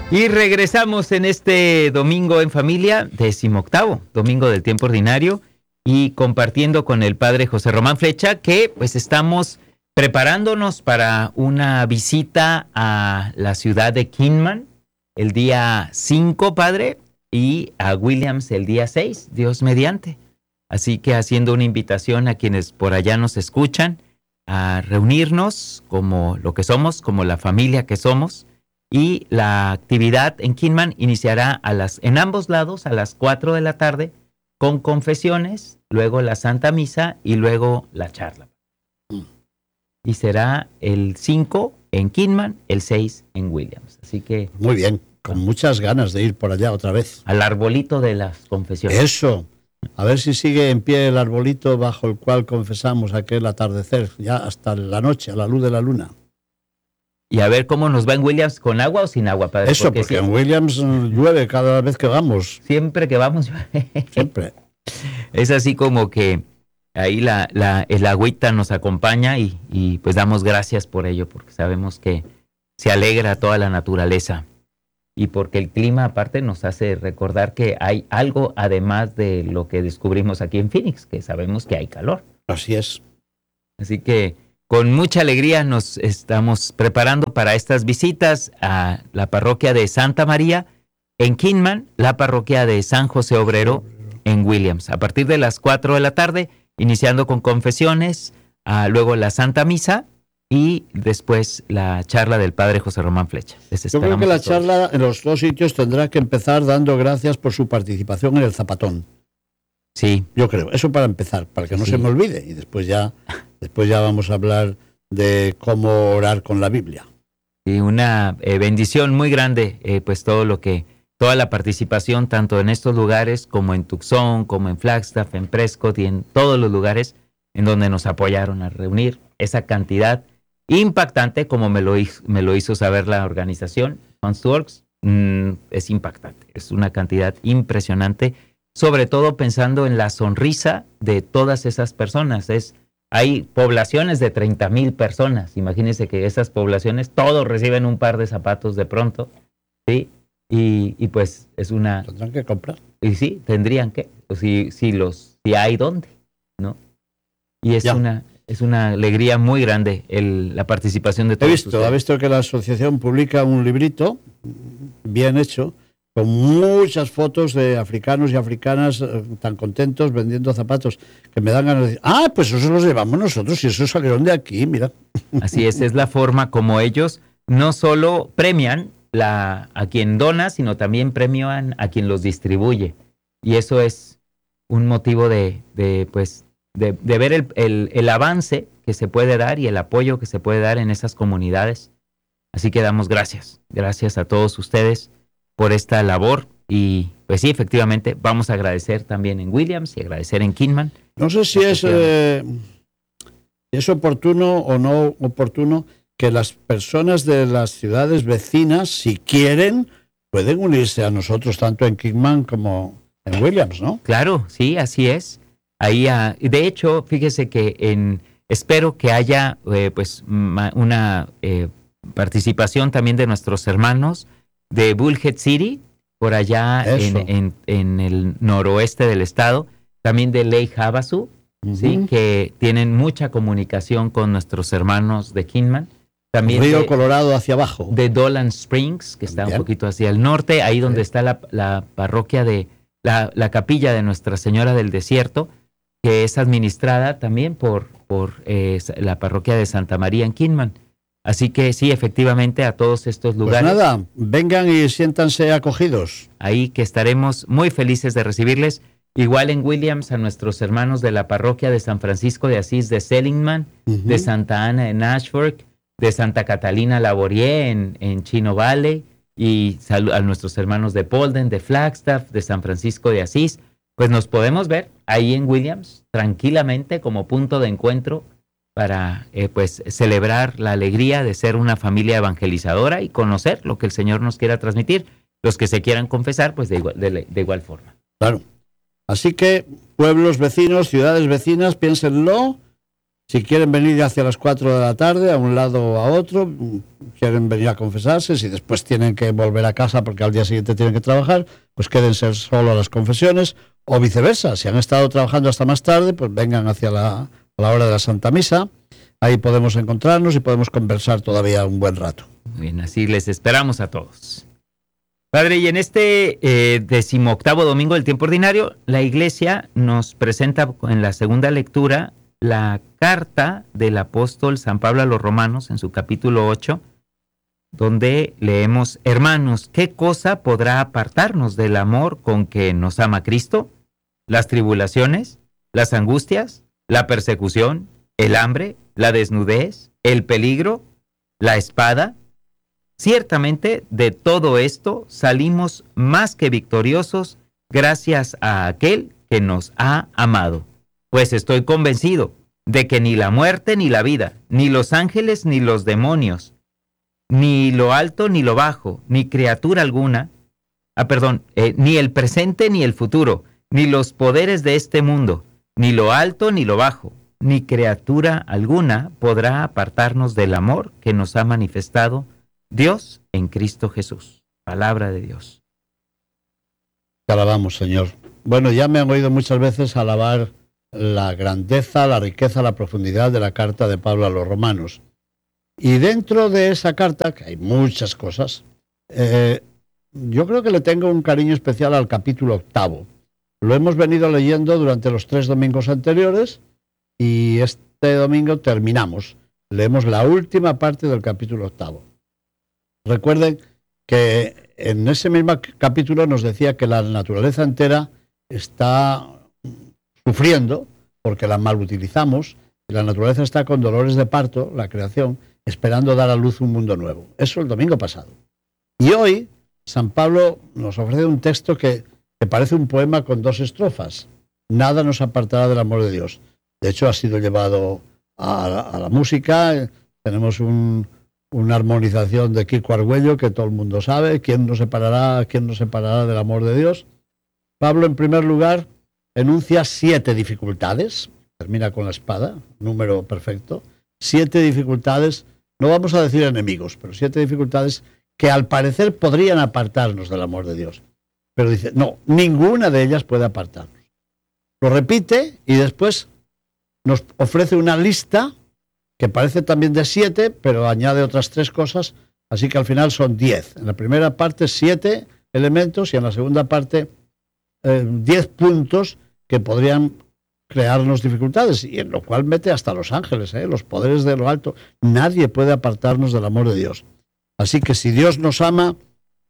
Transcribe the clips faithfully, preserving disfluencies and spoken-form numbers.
Y regresamos en este domingo en familia, decimoctavo domingo del tiempo ordinario, y compartiendo con el padre José Román Flecha que pues estamos preparándonos para una visita a la ciudad de Kinman el día cinco, padre, y a Williams el día seis, Dios mediante. Así que haciendo una invitación a quienes por allá nos escuchan a reunirnos como lo que somos, como la familia que somos. Y la actividad en Kinman iniciará a las, en ambos lados a las cuatro de la tarde con confesiones, luego la Santa Misa y luego la charla. Mm. Y será el cinco en Kinman, el seis en Williams. Así que... Muy bien, con muchas ganas de ir por allá otra vez. Al arbolito de las confesiones. Eso, a ver si sigue en pie el arbolito bajo el cual confesamos aquel atardecer, ya hasta la noche, a la luz de la luna. Y a ver cómo nos va en Williams, ¿con agua o sin agua, padre? Eso, porque, porque en Williams llueve cada vez que vamos. Siempre que vamos llueve. Siempre. Es así como que ahí la, la, el agüita nos acompaña y, y pues damos gracias por ello, porque sabemos que se alegra toda la naturaleza. Y porque el clima aparte nos hace recordar que hay algo además de lo que descubrimos aquí en Phoenix, que sabemos que hay calor. Así es. Así que con mucha alegría nos estamos preparando para estas visitas a la parroquia de Santa María en Kinman, la parroquia de San José Obrero en Williams. A partir de las cuatro de la tarde, iniciando con confesiones, uh, luego la Santa Misa y después la charla del padre José Román Flecha. Yo creo que la charla en los dos sitios tendrá que empezar dando gracias por su participación en el zapatón. Sí. Yo creo, eso para empezar, para que no sí. se me olvide. Y después ya, después ya vamos a hablar de cómo orar con la Biblia. Y una eh, bendición muy grande, eh, pues todo lo que, toda la participación, tanto en estos lugares como en Tucson, como en Flagstaff, en Prescott y en todos los lugares en donde nos apoyaron a reunir esa cantidad impactante, como me lo hizo, me lo hizo saber la organización, Fundsworks, mmm, es impactante, es una cantidad impresionante. Sobre todo pensando en la sonrisa de todas esas personas. Es, hay poblaciones de treinta mil personas. Imagínense que esas poblaciones, todos reciben un par de zapatos de pronto, ¿sí? Y, y pues es una... Tendrán que comprar. Y sí, tendrían que, o si, si, los, si hay dónde, ¿no? Y es una, es una alegría muy grande el, la participación de todos He visto, ustedes. ha visto que la asociación publica un librito bien hecho, con muchas fotos de africanos y africanas eh, tan contentos vendiendo zapatos, que me dan ganas de decir, ah, pues eso los llevamos nosotros y eso salieron de aquí, mira. Así es, es la forma como ellos no solo premian la, a quien dona, sino también premian a quien los distribuye. Y eso es un motivo de, de, pues, de, de ver el, el, el avance que se puede dar y el apoyo que se puede dar en esas comunidades. Así que damos gracias, gracias a todos ustedes por esta labor y pues sí, efectivamente, vamos a agradecer también en Williams y agradecer en Kinman. No sé si es, eh, es oportuno o no oportuno que las personas de las ciudades vecinas, si quieren, pueden unirse a nosotros tanto en Kinman como en Williams, ¿no? Claro, sí, así es. Ahí, uh, de hecho, fíjese que en espero que haya eh, pues ma, una eh, participación también de nuestros hermanos de Bullhead City, por allá en, en, en el noroeste del estado, también de Lake Havasu, uh-huh. ¿sí? Que tienen mucha comunicación con nuestros hermanos de Kinman. También Río de, Colorado hacia abajo. De Dolan Springs, que está Bien. un poquito hacia el norte, ahí donde sí. está la, la parroquia de, la, la capilla de Nuestra Señora del Desierto, que es administrada también por, por eh, la parroquia de Santa María en Kinman. Así que sí, efectivamente, a todos estos lugares. Pues nada, vengan y siéntanse acogidos. Ahí que estaremos muy felices de recibirles. Igual en Williams, a nuestros hermanos de la parroquia de San Francisco de Asís de Seligman, uh-huh. de Santa Ana en Ashford, de Santa Catalina Laborie en, en Chino Valley, y a nuestros hermanos de Polden, de Flagstaff, de San Francisco de Asís. Pues nos podemos ver ahí en Williams, tranquilamente, como punto de encuentro, para eh, pues celebrar la alegría de ser una familia evangelizadora y conocer lo que el Señor nos quiera transmitir. Los que se quieran confesar, pues de igual, de, de igual forma. Claro. Así que pueblos vecinos, ciudades vecinas, piénsenlo Si quieren venir hacia las cuatro de la tarde, a un lado o a otro, quieren venir a confesarse, si después tienen que volver a casa porque al día siguiente tienen que trabajar, pues quédense solo a las confesiones, o viceversa. Si han estado trabajando hasta más tarde, pues vengan hacia la, a la hora de la Santa Misa. Ahí podemos encontrarnos y podemos conversar todavía un buen rato. Muy bien, así les esperamos a todos. Padre, y en este eh, decimoctavo domingo del tiempo ordinario, la Iglesia nos presenta en la segunda lectura la carta del apóstol San Pablo a los Romanos en su capítulo ocho, donde leemos: hermanos, ¿qué cosa podrá apartarnos del amor con que nos ama Cristo? ¿Las tribulaciones, las angustias, la persecución, el hambre, la desnudez, el peligro, la espada? Ciertamente de todo esto salimos más que victoriosos gracias a aquel que nos ha amado. Pues estoy convencido de que ni la muerte ni la vida, ni los ángeles ni los demonios, ni lo alto ni lo bajo, ni criatura alguna, ah, perdón, eh, ni el presente ni el futuro, ni los poderes de este mundo, ni lo alto ni lo bajo, ni criatura alguna podrá apartarnos del amor que nos ha manifestado Dios en Cristo Jesús. Palabra de Dios. Te alabamos, Señor. Bueno, ya me han oído muchas veces alabar la grandeza, la riqueza, la profundidad de la carta de Pablo a los Romanos. Y dentro de esa carta, que hay muchas cosas, eh, yo creo que le tengo un cariño especial al capítulo octavo. Lo hemos venido leyendo durante los tres domingos anteriores y este domingo terminamos. Leemos la última parte del capítulo octavo. Recuerden que en ese mismo capítulo nos decía que la naturaleza entera está sufriendo porque la mal utilizamos, y la naturaleza está con dolores de parto, la creación, esperando dar a luz un mundo nuevo. Eso el domingo pasado. Y hoy San Pablo nos ofrece un texto que, que parece un poema con dos estrofas. Nada nos apartará del amor de Dios. De hecho, ha sido llevado a la, a la música. Tenemos un, una armonización de Kiko Argüello que todo el mundo sabe. ¿Quién nos separará, quién nos separará del amor de Dios? Pablo, en primer lugar, enuncia siete dificultades. Termina con la espada, número perfecto. Siete dificultades, no vamos a decir enemigos, pero siete dificultades que al parecer podrían apartarnos del amor de Dios. Pero dice, no, ninguna de ellas puede apartarnos. Lo repite y después nos ofrece una lista que parece también de siete, pero añade otras tres cosas, así que al final son diez. En la primera parte, siete elementos y en la segunda parte, eh, diez puntos que podrían crearnos dificultades, y en lo cual mete hasta los ángeles, ¿eh? Los poderes de lo alto. Nadie puede apartarnos del amor de Dios. Así que si Dios nos ama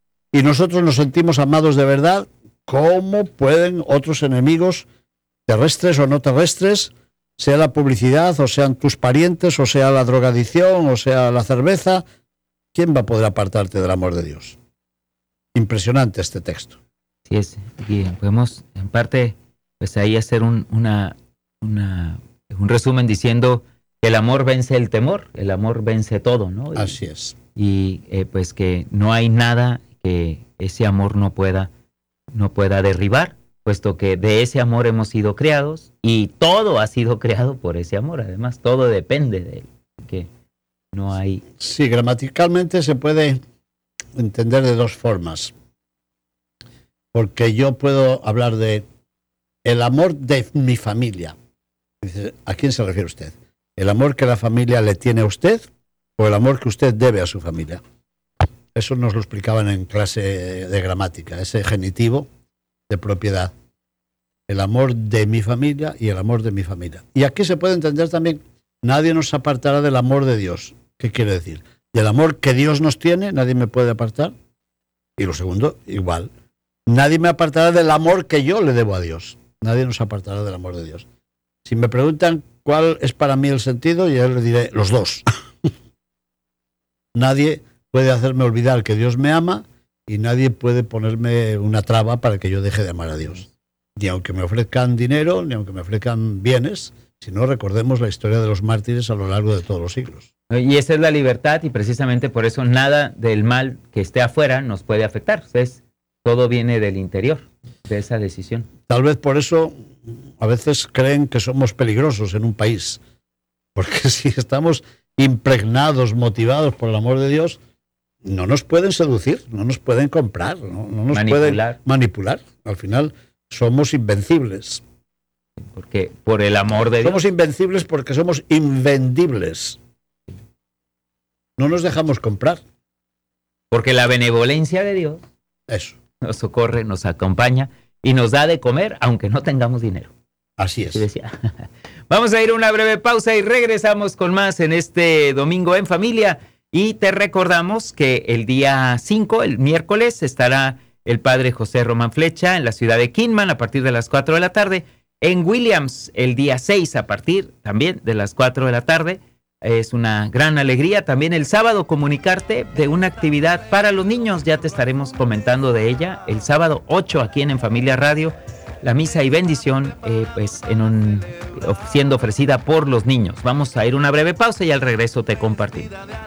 y nosotros nos sentimos amados de verdad, ¿cómo pueden otros enemigos, terrestres o no terrestres, sea la publicidad, o sean tus parientes, o sea la drogadicción, o sea la cerveza, quién va a poder apartarte del amor de Dios? Impresionante este texto. Sí, es, y podemos en parte pues ahí hacer un, una, una, un resumen diciendo que el amor vence el temor, el amor vence todo, ¿no? Y, así es. Y eh, pues que no hay nada que ese amor no pueda, no pueda derribar, puesto que de ese amor hemos sido creados y todo ha sido creado por ese amor. Además, todo depende de él, que no hay... Sí, gramaticalmente se puede entender de dos formas, porque yo puedo hablar de el amor de mi familia. Dice, ¿a quién se refiere usted? ¿El amor que la familia le tiene a usted o el amor que usted debe a su familia? Eso nos lo explicaban en clase de gramática, ese genitivo de propiedad. El amor de mi familia y el amor de mi familia. Y aquí se puede entender también, nadie nos apartará del amor de Dios. ¿Qué quiere decir? Del amor que Dios nos tiene, nadie me puede apartar. Y lo segundo, igual. Nadie me apartará del amor que yo le debo a Dios. Nadie nos apartará del amor de Dios. Si me preguntan cuál es para mí el sentido, yo les diré los dos. Nadie puede hacerme olvidar que Dios me ama y nadie puede ponerme una traba para que yo deje de amar a Dios. Ni aunque me ofrezcan dinero, ni aunque me ofrezcan bienes, si no, recordemos la historia de los mártires a lo largo de todos los siglos. Y esa es la libertad, y precisamente por eso nada del mal que esté afuera nos puede afectar. Entonces, todo viene del interior, de esa decisión. Tal vez por eso a veces creen que somos peligrosos en un país, Porque si estamos impregnados, motivados por el amor de Dios, no nos pueden seducir, no nos pueden comprar, no, no nos Manipular. pueden manipular. Al final somos invencibles. Porque por el amor de Dios. Somos invencibles porque somos invendibles. No nos dejamos comprar. Porque la benevolencia de Dios Eso. nos socorre, nos acompaña y nos da de comer aunque no tengamos dinero. Así es. Así decía. Vamos a ir a una breve pausa y regresamos con más en este Domingo en Familia. Y te recordamos que el día cinco, el miércoles, estará el padre José Román Flecha en la ciudad de Kingman a partir de las cuatro de la tarde. En Williams, el día seis, a partir también de las cuatro de la tarde. Es una gran alegría también el sábado comunicarte de una actividad para los niños. Ya te estaremos comentando de ella. El sábado ocho aquí en En Familia Radio. La misa y bendición eh, pues en un, siendo ofrecida por los niños. Vamos a ir a una breve pausa y al regreso te compartimos.